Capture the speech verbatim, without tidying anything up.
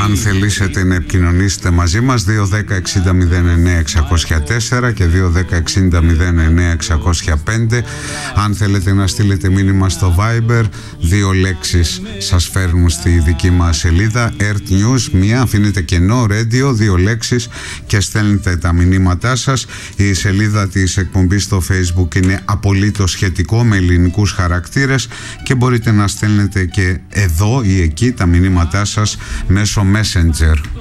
Αν θελήσετε να επικοινωνήσετε μαζί μας, δύο δέκα εξήντα μηδέν εννέα εξακόσια τέσσερα και δύο δέκα εξήντα μηδέν εννέα εξακόσια πέντε. Αν θέλετε να στείλετε μήνυμα στο Viber, δύο λέξεις σας φέρνουν στη δική μας σελίδα Earth News, μία αφήνετε κενό radio, δύο λέξεις και στέλνετε τα μηνύματά σας. Η σελίδα της εκπομπής στο Facebook είναι απολύτως σχετικό με ελληνικούς χαρακτήρες και μπορείτε να στέλνετε και εδώ ή εκεί τα μηνύματά σας μέσω Messenger.